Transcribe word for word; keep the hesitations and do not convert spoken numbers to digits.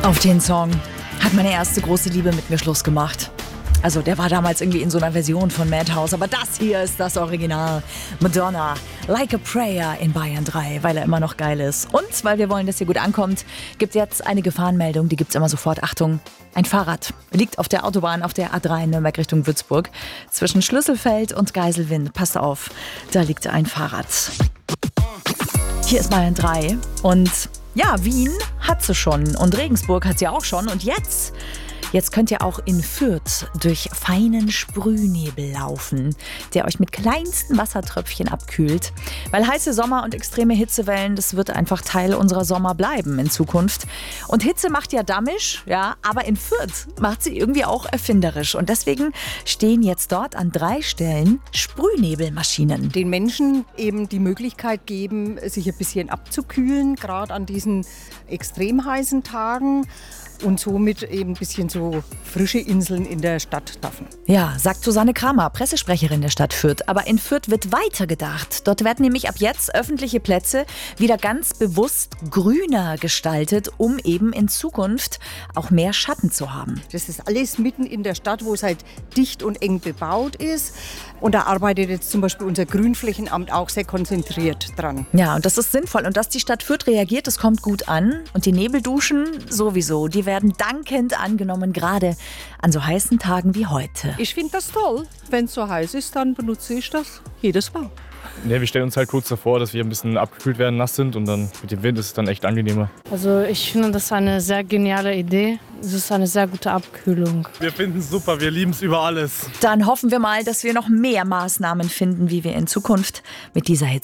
Auf den Song hat meine erste große Liebe mit mir Schluss gemacht. Also der war damals irgendwie in so einer Version von Madhouse, aber das hier ist das Original. Madonna, Like a Prayer in Bayern drei, weil er immer noch geil ist. Und weil wir wollen, dass ihr gut ankommt, gibt jetzt eine Gefahrenmeldung, die gibt's immer sofort. Achtung, ein Fahrrad liegt auf der Autobahn auf der A drei in Nürnberg Richtung Würzburg. Zwischen Schlüsselfeld und Geiselwind. Passt auf, da liegt ein Fahrrad. Hier ist Bayern drei und ja, Wien hat sie schon und Regensburg hat sie auch schon und jetzt... Jetzt könnt ihr auch in Fürth durch feinen Sprühnebel laufen, der euch mit kleinsten Wassertröpfchen abkühlt. Weil heiße Sommer und extreme Hitzewellen, das wird einfach Teil unserer Sommer bleiben in Zukunft. Und Hitze macht ja dammisch, ja, aber in Fürth macht sie irgendwie auch erfinderisch. Und deswegen stehen jetzt dort an drei Stellen Sprühnebelmaschinen. Den Menschen eben die Möglichkeit geben, sich ein bisschen abzukühlen, gerade an diesen extrem heißen Tagen. Und somit eben ein bisschen so frische Inseln in der Stadt schaffen. Ja, sagt Susanne Kramer, Pressesprecherin der Stadt Fürth. Aber in Fürth wird weitergedacht. Dort werden nämlich ab jetzt öffentliche Plätze wieder ganz bewusst grüner gestaltet, um eben in Zukunft auch mehr Schatten zu haben. Das ist alles mitten in der Stadt, wo es halt dicht und eng bebaut ist. Und da arbeitet jetzt zum Beispiel unser Grünflächenamt auch sehr konzentriert dran. Ja, und das ist sinnvoll. Und dass die Stadt Fürth reagiert, das kommt gut an. Und die Nebelduschen sowieso, die werden dankend angenommen, gerade an so heißen Tagen wie heute. Ich finde das toll. Wenn es so heiß ist, dann benutze ich das jedes Mal. Ja, wir stellen uns halt kurz davor, dass wir ein bisschen abgekühlt werden, nass sind und dann mit dem Wind ist es dann echt angenehmer. Also ich finde das eine sehr geniale Idee. Es ist eine sehr gute Abkühlung. Wir finden es super, wir lieben es über alles. Dann hoffen wir mal, dass wir noch mehr Maßnahmen finden, wie wir in Zukunft mit dieser Hitze